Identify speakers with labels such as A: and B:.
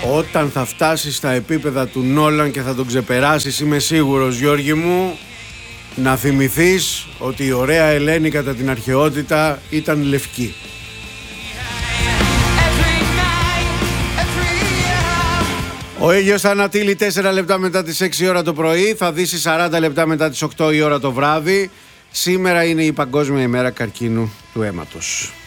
A: Όταν θα φτάσεις στα επίπεδα του Νόλαν και θα τον ξεπεράσεις, είμαι σίγουρος, Γιώργη μου, να θυμηθείς ότι η ωραία Ελένη κατά την αρχαιότητα ήταν λευκή. Ο ήλιος θα ανατείλει 4 λεπτά μετά τις 6 ώρα το πρωί, θα δύσει 40 λεπτά μετά τις 8 η ώρα το βράδυ. Σήμερα είναι η Παγκόσμια ημέρα καρκίνου του αίματος.